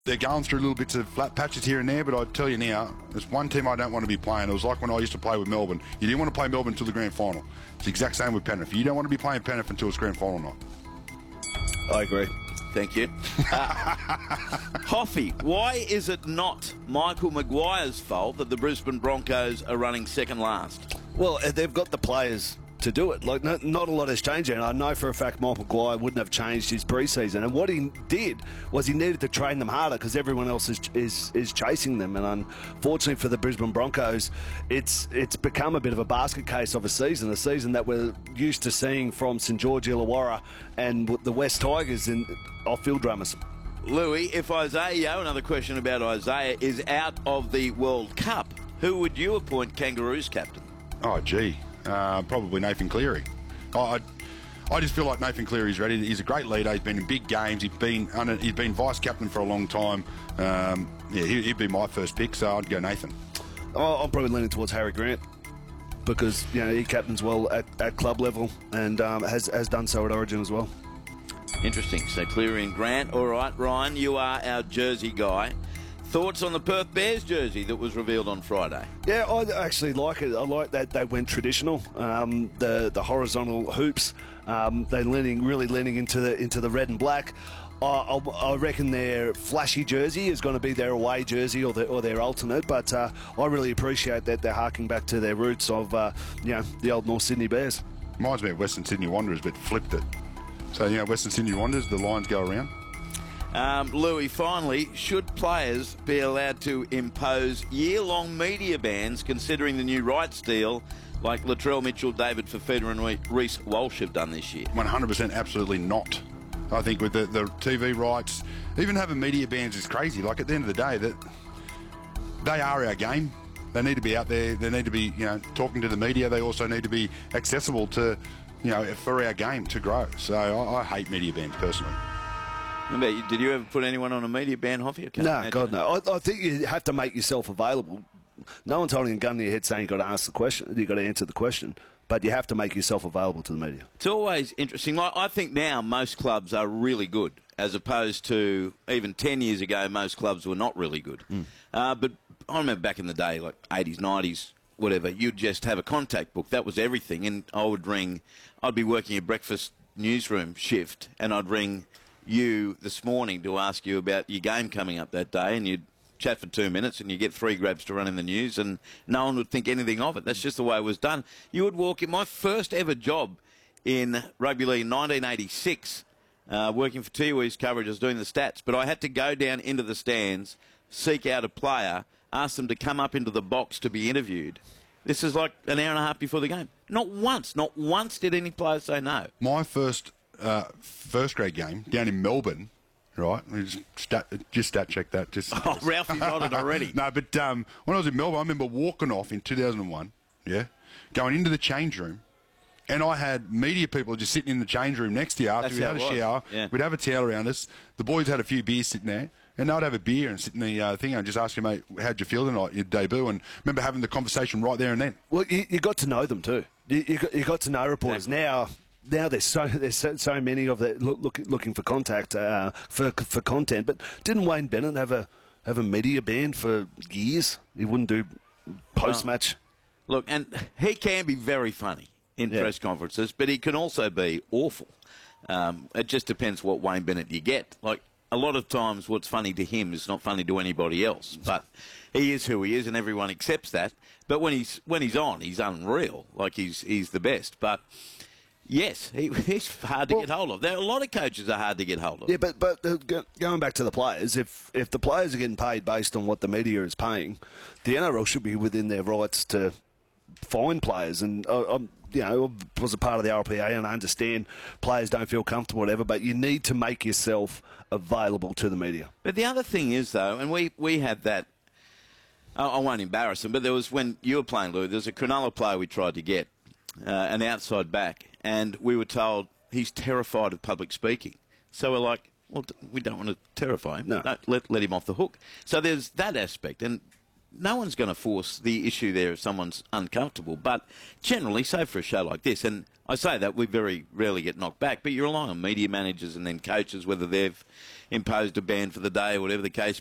They're going through little bits of flat patches here and there, but I tell you now, there's one team I don't want to be playing. It was like when I used to play with Melbourne. You didn't want to play Melbourne until the grand final. It's the exact same with Penrith. You don't want to be playing Penrith until it's grand final night. I agree. Thank you. Hoffy, why is it not Michael Maguire's fault that the Brisbane Broncos are running second last? Well, they've got the players to do it. Like, not a lot has changed, and I know for a fact Michael Maguire wouldn't have changed his pre-season. And what he did was he needed to train them harder because everyone else is chasing them. And unfortunately for the Brisbane Broncos, it's become a bit of a basket case of a season that we're used to seeing from St George Illawarra and the West Tigers in off-field dramas. Louis, if Isaiah, another question about Isaiah, is out of the World Cup, who would you appoint Kangaroos captain? Oh, gee. Probably Nathan Cleary. I just feel like Nathan Cleary's ready. He's a great leader. He's been in big games. He's been vice captain for a long time. He'd be my first pick, so I'd go Nathan. I'm probably leaning towards Harry Grant because he captains well at club level and has done so at Origin as well. Interesting. So Cleary and Grant. All right, Ryan, you are our jersey guy. Thoughts on the Perth Bears jersey that was revealed on Friday? Yeah, I actually like it. I like that they went traditional. The horizontal hoops. They're really leaning into the red and black. I reckon their flashy jersey is going to be their away jersey or their alternate. But I really appreciate that they're harking back to their roots of the old North Sydney Bears. Reminds me of Western Sydney Wanderers, but flipped it. So Western Sydney Wanderers, the lines go around. Louis, finally, should players be allowed to impose year-long media bans considering the new rights deal like Latrell Mitchell, David Fifita and Reece Walsh have done this year? 100% absolutely not. I think with the TV rights, even having media bans is crazy. Like at the end of the day, that they are our game. They need to be out there. They need to be talking to the media. They also need to be accessible to for our game to grow. So I hate media bans personally. Did you ever put anyone on a media ban, Hoffy? No, God, no. I think you have to make yourself available. No one's holding a gun to your head saying you've got to ask the question. You've got to answer the question. But you have to make yourself available to the media. It's always interesting. I think now most clubs are really good, as opposed to even 10 years ago, most clubs were not really good. But I remember back in the day, like 80s, 90s, whatever, you'd just have a contact book. That was everything. And I'd be working a breakfast newsroom shift, and I'd ring you this morning to ask you about your game coming up that day, and you'd chat for 2 minutes and you get 3 grabs to run in the news and no one would think anything of it. That's just the way it was done. You would walk in. My first ever job in rugby league in 1986, working for Tiwi's coverage, I was doing the stats, but I had to go down into the stands, seek out a player, ask them to come up into the box to be interviewed. This is like an hour and a half before the game. Not once did any player say no. My first grade game down in Melbourne, right? Just stat check that. Ralphie's on it already. No, but when I was in Melbourne, I remember walking off in 2001, going into the change room, and I had media people just sitting in the change room next to you after we had a shower. Yeah. We'd have a towel around us. The boys had a few beers sitting there, and I'd have a beer and sit in the thing and just ask you, mate, how'd you feel tonight, your debut? And remember having the conversation right there and then. Well, you got to know them too. You got to know reporters. Now there's so many of that looking for contact for content. But didn't Wayne Bennett have a media ban for years? He wouldn't do post match. Look, and he can be very funny in press conferences, but he can also be awful. It just depends what Wayne Bennett you get. Like a lot of times, what's funny to him is not funny to anybody else. But he is who he is, and everyone accepts that. But when he's on, he's unreal. Like he's the best. But yes, he's hard to get hold of. There are a lot of coaches are hard to get hold of. Yeah, but going back to the players, if the players are getting paid based on what the media is paying, the NRL should be within their rights to fine players. And I was a part of the RPA, and I understand players don't feel comfortable, whatever. But you need to make yourself available to the media. But the other thing is, though, and we had that. I won't embarrass him, but there was when you were playing, Lou. There was a Cronulla player we tried to get, an outside back. And we were told he's terrified of public speaking. So we're like, well, we don't want to terrify him. No. Let him off the hook. So there's that aspect. And no one's going to force the issue there if someone's uncomfortable. But generally, say for a show like this, and I say that we very rarely get knocked back, but you're relying on media managers and then coaches, whether they've imposed a ban for the day or whatever the case